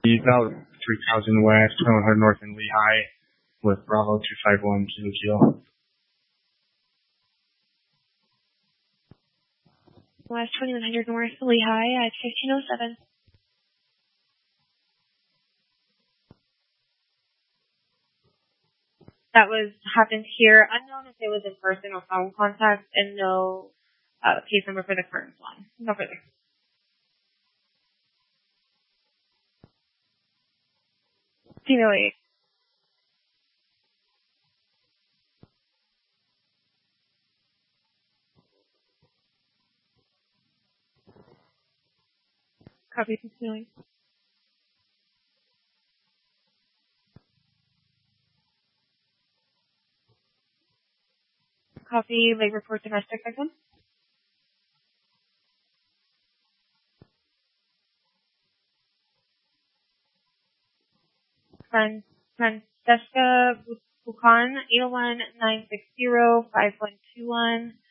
About 3000 West, 2100 North in Lehigh with Bravo 251 Kilo Kilo. West 2100 North Lehigh at 1507. That happened here. Unknown if it was in person or phone contact, and no case number for the current one. No further. Female 8. Copy, female 8. Copy, leg report domestic victim. Francesca Buchan, 801-960-5121.